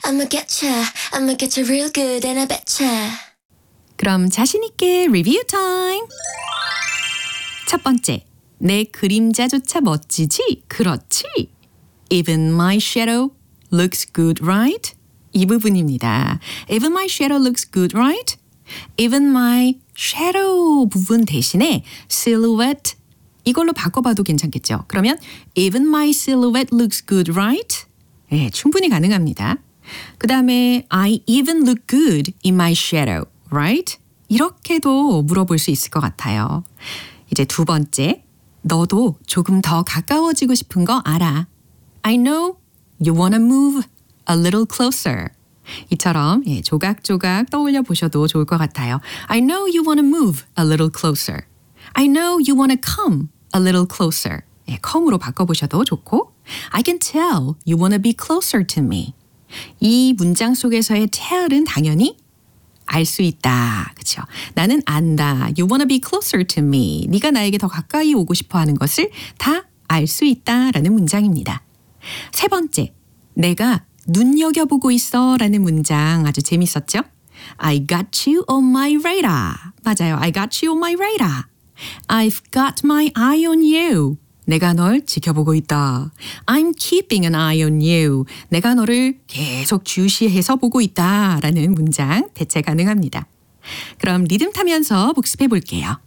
I'ma get you real good and I betcha. 그럼 자신있게 리뷰 타임! 첫 번째, 내 그림자조차 멋지지? 그렇지? Even my shadow looks good, right? 이 부분입니다. Even my shadow looks good, right? Even my shadow 부분 대신에 silhouette 이걸로 바꿔봐도 괜찮겠죠? 그러면 Even my silhouette looks good, right? 네, 충분히 가능합니다. 그 다음에 I even look good in my shadow, right? 이렇게도 물어볼 수 있을 것 같아요. 이제 두 번째, 너도 조금 더 가까워지고 싶은 거 알아. I know you wanna move a little closer. 이처럼 조각조각 떠올려 보셔도 좋을 것 같아요. I know you wanna move a little closer. I know you wanna come a little closer. come으로 바꿔보셔도 좋고 I can tell you wanna be closer to me. 이 문장 속에서의 tell은 당연히 알 수 있다. 그렇죠? 나는 안다. You wanna be closer to me. 네가 나에게 더 가까이 오고 싶어 하는 것을 다 알 수 있다라는 문장입니다. 세 번째, 내가 눈여겨보고 있어 라는 문장 아주 재밌었죠? I got you on my radar. 맞아요. I got you on my radar. I've got my eye on you. 내가 널 지켜보고 있다. I'm keeping an eye on you. 내가 너를 계속 주시해서 보고 있다 라는 문장 대체 가능합니다. 그럼 리듬 타면서 복습해 볼게요.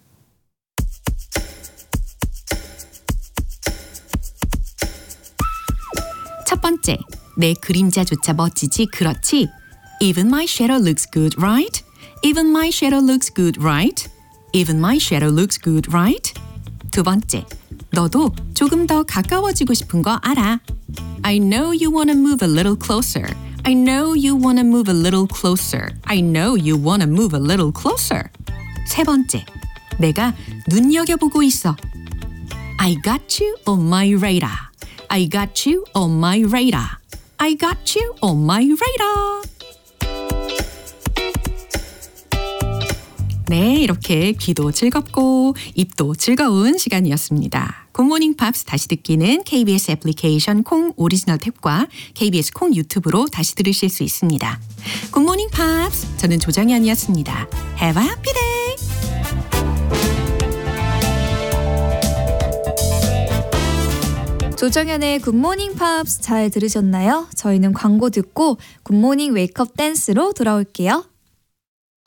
첫 번째, 내 그림자조차 멋지지 그렇지? Even my shadow looks good, right? Even my shadow looks good, right? Even my shadow looks good, right? 두 번째, 너도 조금 더 가까워지고 싶은 거 알아. I know you wanna move a little closer. I know you wanna move a little closer. I know you wanna move a little closer. 세 번째, 내가 눈여겨보고 있어. I got you on my radar. I got you on my radar. I got you on my radar. 네, 이렇게 귀도 즐겁고 입도 즐거운 시간이었습니다. 굿모닝 팝스 다시 듣기는 KBS 애플리케이션 콩 오리지널 탭과 KBS 콩 유튜브로 다시 들으실 수 있습니다. 굿모닝 팝스, 저는 조정연이었습니다. Have a happy day! 조정연의 굿모닝 팝스 잘 들으셨나요? 저희는 광고 듣고 굿모닝 웨이크업 댄스로 돌아올게요.